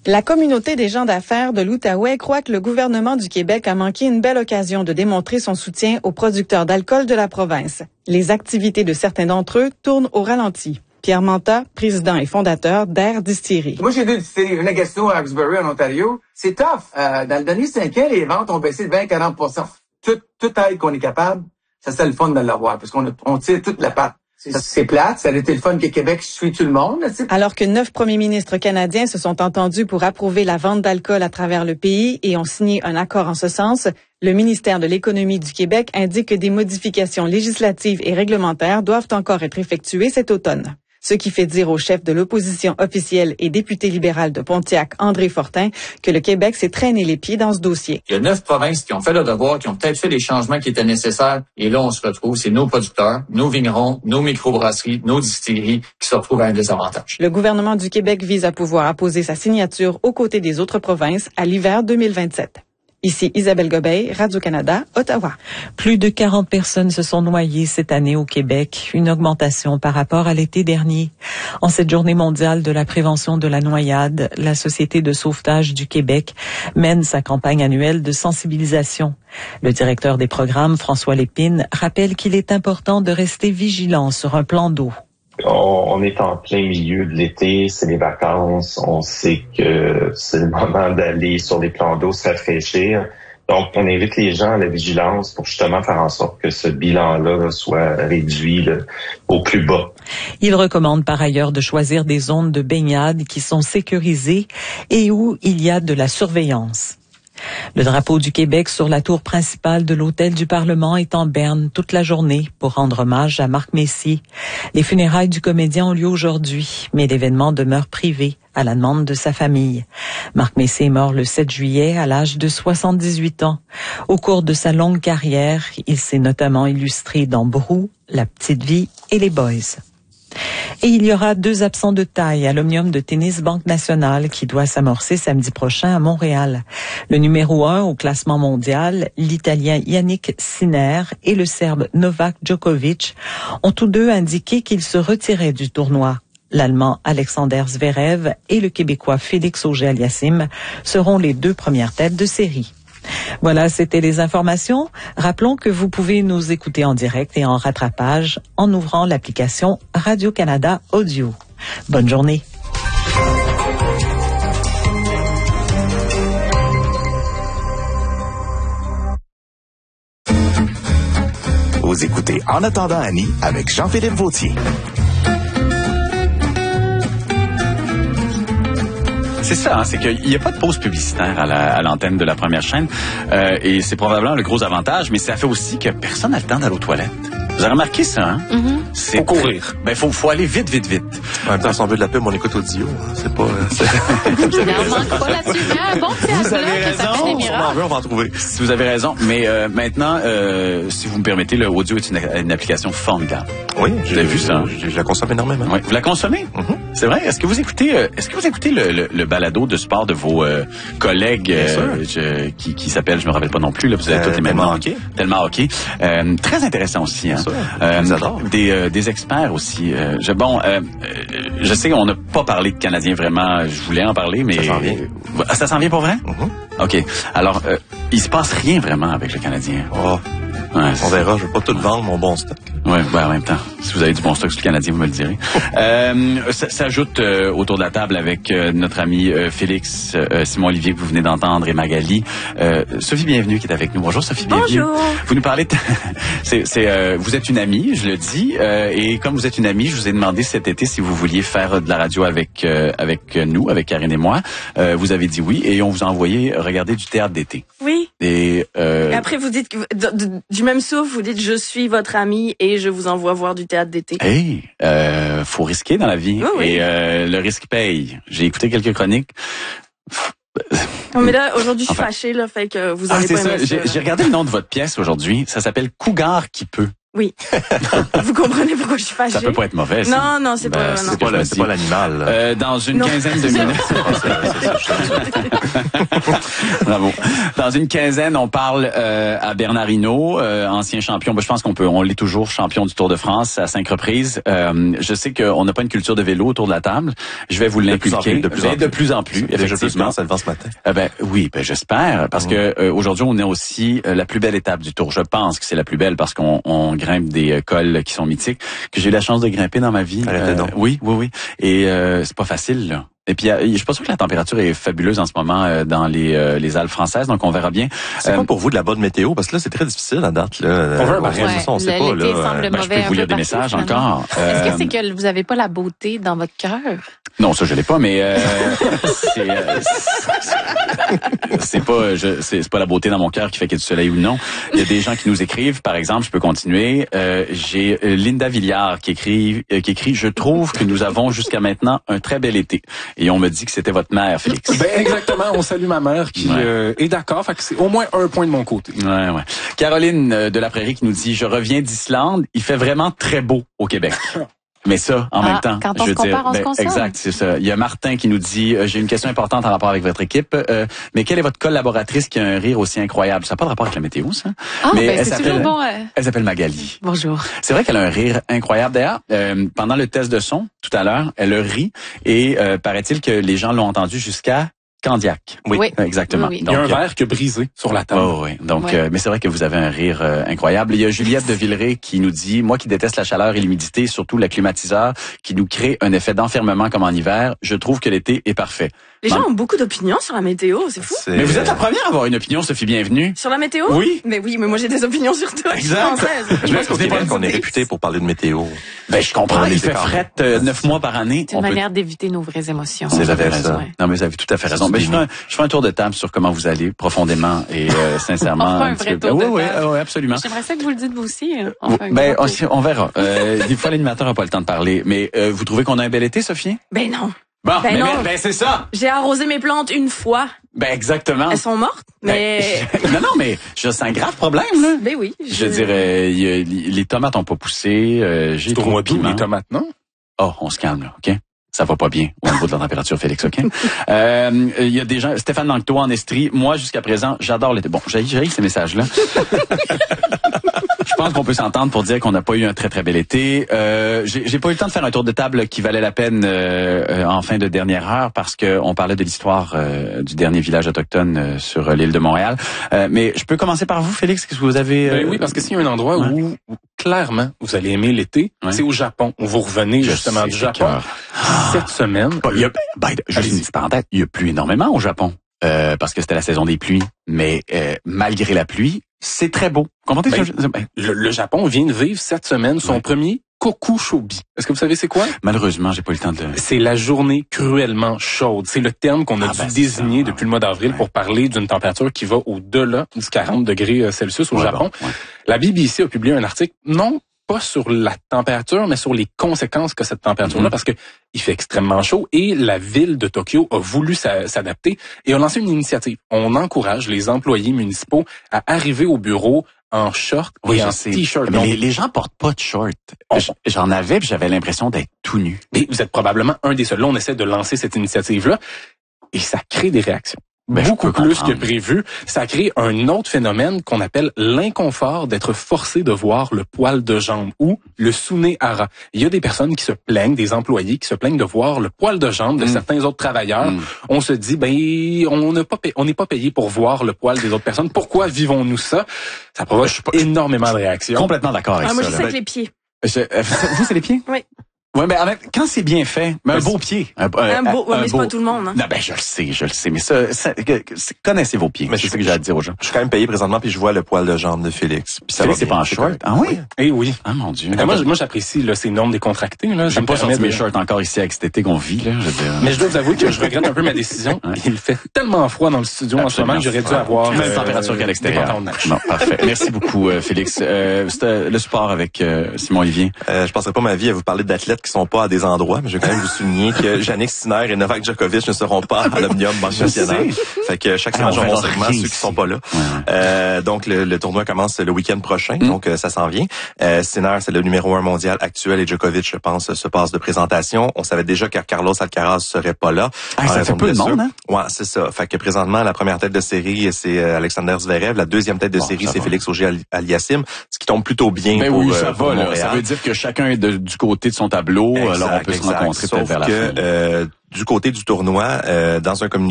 La communauté des gens d'affaires de l'Outaouais croit que le gouvernement du Québec a manqué une belle occasion de démontrer son soutien aux producteurs d'alcool de la province. Les activités de certains d'entre eux tournent au ralenti. Pierre Manta, président et fondateur d'Air Distillery. Moi, j'ai deux distilleries. Une à Gatineau, à Hawkesbury, en Ontario. C'est tough. Dans le dernier 5 ans, les ventes ont baissé de 20-40%. Toute aide qu'on est capable, ça serait le fun de l'avoir, parce qu'on tire toute la patte. C'est plate, ça a été le fun que Québec suit tout le monde. T'sais. Alors que 9 premiers ministres canadiens se sont entendus pour approuver la vente d'alcool à travers le pays et ont signé un accord en ce sens, le ministère de l'Économie du Québec indique que des modifications législatives et réglementaires doivent encore être effectuées cet automne. Ce qui fait dire au chef de l'opposition officielle et député libéral de Pontiac, André Fortin, que le Québec s'est traîné les pieds dans ce dossier. Il y a 9 provinces qui ont fait le devoir, qui ont peut-être fait les changements qui étaient nécessaires. Et là, on se retrouve, c'est nos producteurs, nos vignerons, nos microbrasseries, nos distilleries qui se retrouvent à un désavantage. Le gouvernement du Québec vise à pouvoir apposer sa signature aux côtés des autres provinces à l'hiver 2027. Ici Isabelle Gobeil, Radio-Canada, Ottawa. Plus de 40 personnes se sont noyées cette année au Québec, une augmentation par rapport à l'été dernier. En cette journée mondiale de la prévention de la noyade, la Société de sauvetage du Québec mène sa campagne annuelle de sensibilisation. Le directeur des programmes, François Lépine, rappelle qu'il est important de rester vigilant sur un plan d'eau. On est en plein milieu de l'été, c'est les vacances, on sait que c'est le moment d'aller sur les plans d'eau se rafraîchir. Donc, on invite les gens à la vigilance pour justement faire en sorte que ce bilan-là soit réduit au plus bas. Il recommande par ailleurs de choisir des zones de baignade qui sont sécurisées et où il y a de la surveillance. Le drapeau du Québec sur la tour principale de l'Hôtel du Parlement est en berne toute la journée pour rendre hommage à Marc Messier. Les funérailles du comédien ont lieu aujourd'hui, mais l'événement demeure privé à la demande de sa famille. Marc Messier est mort le 7 juillet à l'âge de 78 ans. Au cours de sa longue carrière, il s'est notamment illustré dans Brou, La Petite Vie et Les Boys. Et il y aura 2 absents de taille à l'Omnium de tennis Banque Nationale qui doit s'amorcer samedi prochain à Montréal. Le numéro 1 au classement mondial, l'Italien Yannick Sinner et le Serbe Novak Djokovic ont tous deux indiqué qu'ils se retiraient du tournoi. L'Allemand Alexander Zverev et le Québécois Félix Auger-Aliassime seront les 2 premières têtes de série. Voilà, c'était les informations. Rappelons que vous pouvez nous écouter en direct et en rattrapage en ouvrant l'application Radio-Canada Audio. Bonne journée. Vous écoutez En attendant Annie avec Jean-Philippe Vautier. C'est ça, hein, c'est qu'il n'y a pas de pause publicitaire à l'antenne de la première chaîne. Et c'est probablement le gros avantage, mais ça fait aussi que personne n'a le temps d'aller aux toilettes. Vous avez remarqué ça, hein? Mm-hmm. C'est faut courir. Ben, faut aller vite. En même temps, si on veut de la pub, on écoute audio. C'est pas... Il n'en manque pas là-dessus. Un bon petit Vous avez raison. Si on en veut, on va en trouver. Vous avez raison. Mais maintenant, si vous me permettez, le audio est une application formidable. Oui, vous avez vu ça? Hein? Je la consomme énormément. Oui. Vous la consommez? Mm-hmm. C'est vrai? Est-ce que vous écoutez le balado de sport de vos collègues qui s'appelle, je me rappelle pas non plus, là, vous avez tous les mêmes noms. Tellement hockey. Très intéressant aussi, hein. Des experts aussi. Je sais qu'on n'a pas parlé de Canadiens vraiment. Je voulais en parler, mais... Ça s'en vient. Ça s'en vient pour vrai? Mm-hmm. OK. Alors, il se passe rien vraiment avec le Canadien. Oh. Ouais, on verra. Je veux pas tout vendre mon bon stock. Oui, en même temps. Si vous avez du bon stock sur le Canadien, vous me le direz. Ça s'ajoute autour de la table avec notre ami Félix, Simon-Olivier que vous venez d'entendre et Magali. Sophie Bienvenue qui est avec nous. Bonjour Sophie Bienvenue. Bonjour. Vous nous parlez vous êtes une amie, je le dis, et comme vous êtes une amie, je vous ai demandé cet été si vous vouliez faire de la radio avec nous, avec Karine et moi. Vous avez dit oui et on vous a envoyé regarder du théâtre d'été. Oui. Et après vous dites du même souffle, vous dites je suis votre amie et je vous envoie voir du théâtre d'été. Hey, faut risquer dans la vie. Oh, oui. Et le risque paye. J'ai écouté quelques chroniques. Non, mais là, aujourd'hui, je suis fâchée, là, fait que vous avez pas aimé ça. J'ai regardé le nom de votre pièce aujourd'hui. Ça s'appelle Cougar qui peut. Oui. Vous comprenez pourquoi je suis fâchée? Ça peut pas être mauvais, ça. Non, c'est pas l'animal. Dans une quinzaine de minutes. Bravo. Dans une quinzaine, on parle à Bernard Hinault, ancien champion. Je pense on l'est toujours, champion du Tour de France à 5 reprises. Je sais qu'on n'a pas une culture de vélo autour de la table. Je vais vous l'inculquer. De plus en plus. Effectivement. Ça ce matin. Oui, j'espère. Parce que aujourd'hui, on est aussi la plus belle étape du Tour. Je pense que c'est la plus belle parce qu'on grimpe des cols qui sont mythiques, que j'ai eu la chance de grimper dans ma vie. Oui. Et c'est pas facile, là. Et puis, je suis pas sûr que la température est fabuleuse en ce moment dans les Alpes françaises, donc on verra bien. C'est quoi pour vous de la bonne météo? Parce que là, c'est très difficile à date. Là. On veut un barrage, on sait pas. Là, je peux vous lire des messages encore. Est-ce que c'est que vous avez pas la beauté dans votre cœur? Non, ça je l'ai pas, mais c'est pas la beauté dans mon cœur qui fait qu'il y a du soleil ou non. Il y a des gens qui nous écrivent, par exemple, je peux continuer. J'ai Linda Villard qui écrit je trouve que nous avons jusqu'à maintenant un très bel été. Et on me dit que c'était votre mère, Félix. Exactement, on salue ma mère qui est d'accord, fait que c'est au moins un point de mon côté. Ouais. Caroline de la Prairie qui nous dit je reviens d'Islande, il fait vraiment très beau au Québec. Mais ça, en même temps, quand on se compare, on se console. Exact, c'est ça. Il y a Martin qui nous dit, j'ai une question importante en rapport avec votre équipe, mais quelle est votre collaboratrice qui a un rire aussi incroyable? Ça n'a pas de rapport avec la météo, ça. Mais c'est toujours bon. Elle s'appelle Magali. Bonjour. C'est vrai qu'elle a un rire incroyable. D'ailleurs, pendant le test de son, tout à l'heure, elle a ri et paraît-il que les gens l'ont entendu jusqu'à Candiac. Oui. Exactement. Oui. Donc, il y a un verre qui a brisé sur la table. Oui. Donc, mais c'est vrai que vous avez un rire incroyable. Il y a Juliette de Villeray qui nous dit, moi qui déteste la chaleur et l'humidité, surtout la climatiseur, qui nous crée un effet d'enfermement comme en hiver, je trouve que l'été est parfait. Les gens ont beaucoup d'opinions sur la météo, c'est fou. Mais vous êtes la première à avoir une opinion, Sophie, bienvenue. Sur la météo? Oui. Mais moi j'ai des opinions sur tout. Exact. Je pense qu'au Québec, on est réputé pour parler de météo. Je comprends, il fait fret 9 mois par année. C'est une manière d'éviter nos vraies émotions. Vous avez raison. Non, mais vous avez tout à fait raison. Mais je ferai un tour de table sur comment vous allez profondément et sincèrement. On fera un vrai tour de table. Oui, absolument. J'aimerais ça que vous le dites vous aussi. On verra. Des fois, l'animateur n'a pas le temps de parler. Mais vous trouvez qu'on a un bel été, Sophie? Ben non. Bon, mais c'est ça. J'ai arrosé mes plantes une fois. Exactement. Elles sont mortes, mais... Non, mais c'est un grave problème, là. Ben oui. Je dirais, les tomates ont pas poussé. J'ai trop de piment. Les tomates, non? Oh, on se calme, là, OK? Ça va pas bien au niveau de la température, Félix, OK? Il y a des gens... Stéphane Lanctot en Estrie. Moi, jusqu'à présent, j'adore l'été. Bon, j'ai ces messages-là. Je pense qu'on peut s'entendre pour dire qu'on n'a pas eu un très, très bel été. J'ai pas eu le temps de faire un tour de table qui valait la peine en fin de dernière heure parce que on parlait de l'histoire du dernier village autochtone sur l'île de Montréal. Mais je peux commencer par vous, Félix. Qu'est-ce que vous avez... Oui, parce que s'il y a un endroit où clairement vous allez aimer l'été, c'est au Japon. Où vous revenez justement du Japon. Cette semaine... Juste une petite parenthèse, il y a plu énormément au Japon. Parce que c'était la saison des pluies. Mais malgré la pluie, c'est très beau. Le Japon vient de vivre cette semaine son premier Kokushobi. Est-ce que vous savez c'est quoi? Malheureusement, j'ai pas eu le temps de... C'est la journée cruellement chaude. C'est le terme qu'on a dû désigner depuis le mois d'avril pour parler d'une température qui va au-delà du 40 degrés Celsius au Japon. La BBC a publié un article, non pas sur la température, mais sur les conséquences que cette température-là, parce que il fait extrêmement chaud et la ville de Tokyo a voulu s'adapter et a lancé une initiative. On encourage les employés municipaux à arriver au bureau en short et en t-shirt. Mais les gens portent pas de short. J'en avais puis j'avais l'impression d'être tout nu. Et vous êtes probablement un des seuls. Là, on essaie de lancer cette initiative-là et ça crée des réactions. Beaucoup plus que prévu. Ça crée un autre phénomène qu'on appelle l'inconfort d'être forcé de voir le poil de jambe ou le sunehara. Il y a des personnes qui se plaignent, des employés qui se plaignent de voir le poil de jambe de certains autres travailleurs. On se dit, on n'est pas payé pour voir le poil des autres personnes. Pourquoi vivons-nous ça? Ça provoque énormément de réactions. Complètement d'accord avec ça. Moi, je sais avec les pieds. Vous, c'est les pieds? Oui. Ouais, mais quand c'est bien fait, mais un beau pied. Un beau, mais c'est pas tout le monde, hein. Non, je le sais, mais connaissez vos pieds. Mais c'est ce que j'ai à dire aux gens. Je suis quand même payé présentement puis je vois le poil de jambe de Félix. Puis ça va, c'est pas en short. Ah oui? Eh oui. Ah mon Dieu. Moi j'apprécie ces normes décontractées, là. J'aime pas sortir mes shorts encore ici avec cet été qu'on vit, là. Mais je dois vous avouer que je regrette un peu ma décision. Il fait tellement froid dans le studio en ce moment que j'aurais dû avoir même température qu'à l'extérieur. Non, parfait. Merci beaucoup, Félix. C'était le sport avec Simon Olivier. Je passerai pas ma vie à vous parler d'athlètes qui sont pas à des endroits, mais je vais quand même vous souligner que Jannik Sinner et Novak Djokovic ne seront pas à l'Omnium Banque Nationale. Fait que chaque semaine, j'ai mon segment, ceux qui sont pas là. Donc, le tournoi commence le week-end prochain, donc ça s'en vient. Sinner, c'est le numéro 1 mondial actuel et Djokovic, je pense, se passe de présentation. On savait déjà que Carlos Alcaraz serait pas là. Ça fait peu de monde, hein? Ouais, c'est ça. Fait que présentement, la première tête de série, c'est Alexander Zverev. La deuxième tête de série, c'est Félix Auger-Aliassime, ce qui tombe plutôt bien pour, oui, ça va, pour Montréal. Ça veut dire que chacun est du côté de son tableau, alors on peut se rencontrer peut-être vers la fin. Du côté du tournoi, dans un communiqué